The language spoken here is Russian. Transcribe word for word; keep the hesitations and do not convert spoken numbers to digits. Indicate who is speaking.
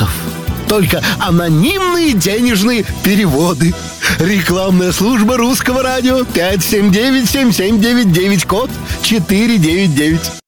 Speaker 1: процентов. Только анонимные денежные переводы. Рекламная служба Русского радио. пять семь девять семь семь девять девять, код четыре девять девять.